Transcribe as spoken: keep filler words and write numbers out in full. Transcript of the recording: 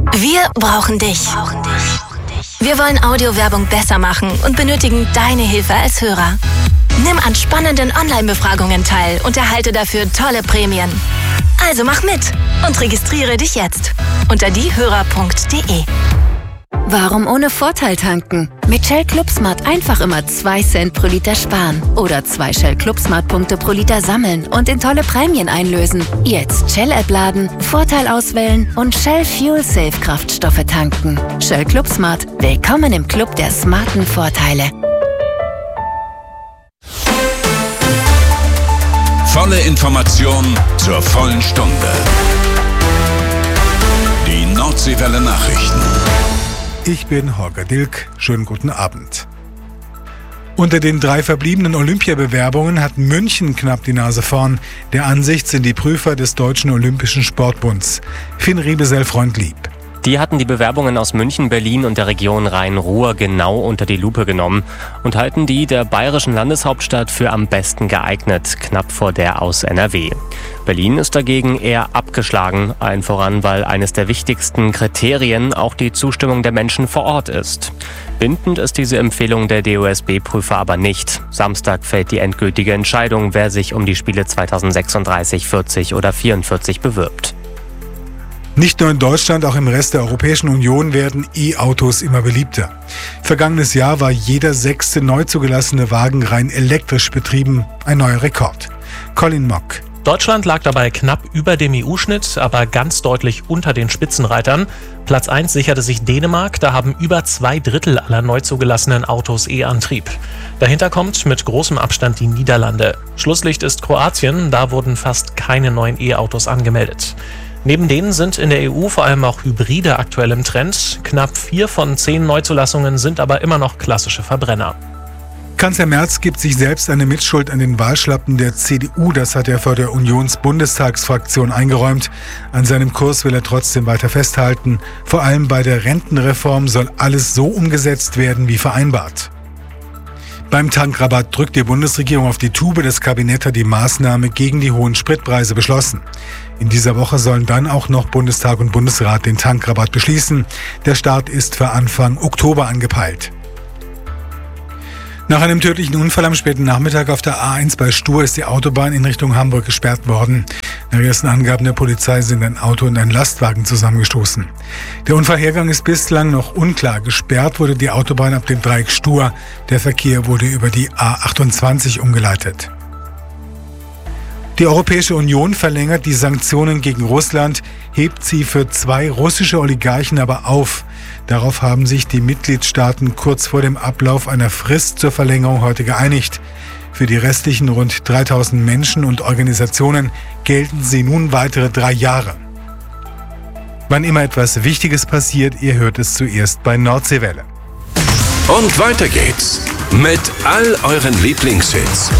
Wir brauchen dich. Wir wollen Audiowerbung besser machen und benötigen deine Hilfe als Hörer. Nimm an spannenden Online-Befragungen teil und erhalte dafür tolle Prämien. Also mach mit und registriere dich jetzt unter diehörer punkt de. Warum ohne Vorteil tanken? Mit Shell ClubSmart einfach immer zwei Cent pro Liter sparen. Oder zwei Shell ClubSmart-Punkte pro Liter sammeln und in tolle Prämien einlösen. Jetzt Shell-App laden, Vorteil auswählen und Shell Fuel Safe Kraftstoffe tanken. Shell ClubSmart. Willkommen im Club der smarten Vorteile. Volle Information zur vollen Stunde. Die Nordseewelle Nachrichten. Ich bin Holger Dilk. Schönen guten Abend. Unter den drei verbliebenen Olympiabewerbungen hat München knapp die Nase vorn. Der Ansicht sind die Prüfer des Deutschen Olympischen Sportbunds. Finn Riebesell-Freundlieb. Die hatten die Bewerbungen aus München, Berlin und der Region Rhein-Ruhr genau unter die Lupe genommen und halten die der bayerischen Landeshauptstadt für am besten geeignet, knapp vor der aus N R W. Berlin ist dagegen eher abgeschlagen, allen voran, weil eines der wichtigsten Kriterien auch die Zustimmung der Menschen vor Ort ist. Bindend ist diese Empfehlung der D O S B-Prüfer aber nicht. Samstag fällt die endgültige Entscheidung, wer sich um die Spiele zweitausendsechsunddreißig, vierzig oder vierundvierzig bewirbt. Nicht nur in Deutschland, auch im Rest der Europäischen Union werden E-Autos immer beliebter. Vergangenes Jahr war jeder sechste neu zugelassene Wagen rein elektrisch betrieben, ein neuer Rekord. Colin Mock. Deutschland lag dabei knapp über dem E U-Schnitt, aber ganz deutlich unter den Spitzenreitern. Platz eins sicherte sich Dänemark, da haben über zwei Drittel aller neu zugelassenen Autos E-Antrieb. Dahinter kommt mit großem Abstand die Niederlande. Schlusslicht ist Kroatien, da wurden fast keine neuen E-Autos angemeldet. Neben denen sind in der E U vor allem auch Hybride aktuell im Trend. Knapp vier von zehn Neuzulassungen sind aber immer noch klassische Verbrenner. Kanzler Merz gibt sich selbst eine Mitschuld an den Wahlschlappen der C D U. Das hat er vor der Unions-Bundestagsfraktion eingeräumt. An seinem Kurs will er trotzdem weiter festhalten. Vor allem bei der Rentenreform soll alles so umgesetzt werden wie vereinbart. Beim Tankrabatt drückt die Bundesregierung auf die Tube. Das Kabinett hat die Maßnahme gegen die hohen Spritpreise beschlossen. In dieser Woche sollen dann auch noch Bundestag und Bundesrat den Tankrabatt beschließen. Der Start ist für Anfang Oktober angepeilt. Nach einem tödlichen Unfall am späten Nachmittag auf der A eins bei Stur ist die Autobahn in Richtung Hamburg gesperrt worden. Nach ersten Angaben der Polizei sind ein Auto und ein Lastwagen zusammengestoßen. Der Unfallhergang ist bislang noch unklar. Gesperrt wurde die Autobahn ab dem Dreieck Stur. Der Verkehr wurde über die A achtundzwanzig umgeleitet. Die Europäische Union verlängert die Sanktionen gegen Russland, hebt sie für zwei russische Oligarchen aber auf. Darauf haben sich die Mitgliedstaaten kurz vor dem Ablauf einer Frist zur Verlängerung heute geeinigt. Für die restlichen rund dreitausend Menschen und Organisationen gelten sie nun weitere drei Jahre. Wann immer etwas Wichtiges passiert, ihr hört es zuerst bei Nordseewelle. Und weiter geht's mit all euren Lieblingshits.